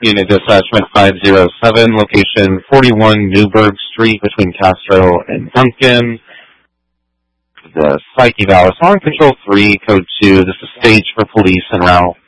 Unit Dispatchment 507, location 41 Newburgh Street between Castro and Duncan. The Psych Eval is on Control 3, Code 2. This is stage for police en route.